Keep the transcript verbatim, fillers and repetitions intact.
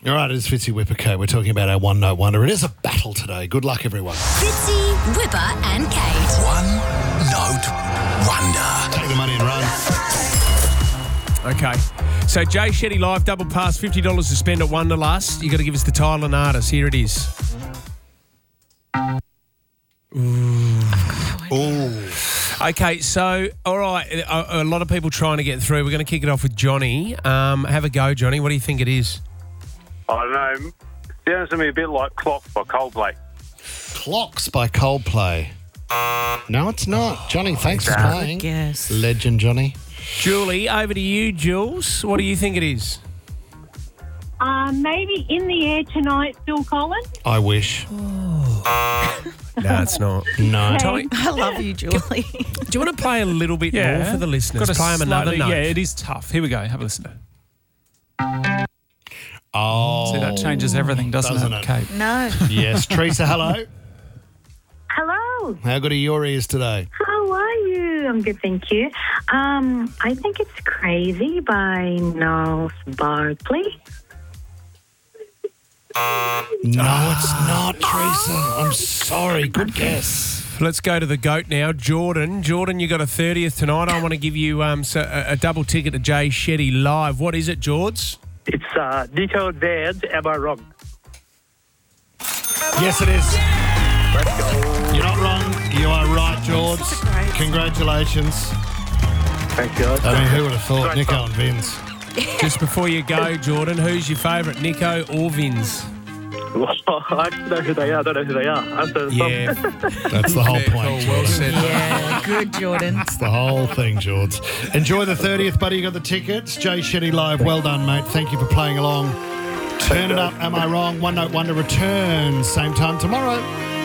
All right, it is Fitzy Whipper Co. We're talking about our One Note Wonder. It is a battle today. Good luck, everyone. Fitzy, Whipper and Kate. One Note Wonder. Take the money and run. Okay. So, Jay Shetty Live, double pass, fifty dollars to spend at Wonderlust. you got to give us the title and artist. Here it is. Ooh. Okay, so, all right, a, a lot of people trying to get through. We're going to kick it off with Johnny. Um, have a go, Johnny. What do you think it is? I don't know. Sounds to me a bit like Clock by Coldplay. Clocks by Coldplay. No, it's not. Johnny, thanks for playing. Yes. Legend, Johnny. Julie, over to you, Jules. What do you think it is? Uh, maybe In the Air Tonight, Phil Collins. I wish. No, it's not. No. Tommy, I love you, Julie. do you want to play a little bit more for the listeners? Got to Play them another slightly- note. Yeah, it is tough. Here we go. Have a listen. Oh. See, that changes everything, doesn't, Doesn't it, it? Kate? No. Yes. Teresa, hello. Hello. How good are your ears today? How are you? I'm good, thank you. Um, I think it's Crazy by Gnarls Barkley. No, it's not, Teresa. I'm sorry. Good guess. Let's go to the GOAT now. Jordan. Jordan, you got a thirtieth tonight. I want to give you um, so a, a double ticket to Jay Shetty Live. What is it, George? It's uh, Nico Vans, Am I Wrong? Yes, it is. You're not wrong. You are right, George. Congratulations. Thanks, guys. I mean, who would have thought Great Nico fun. and Vince? Just before you go, Jordan, who's your favourite, Nico or Vins? I don't know who they are. I don't know who they are. I'm so Yeah. That's the whole point. Cool, well Jordan. said. Yeah, good, Jordan. It's the whole thing, George. Enjoy the thirtieth, buddy. You got the tickets. Jay Shetty Live. Well done, mate. Thank you for playing along. Turn it up. Am I wrong? One Note Wonder returns same time tomorrow.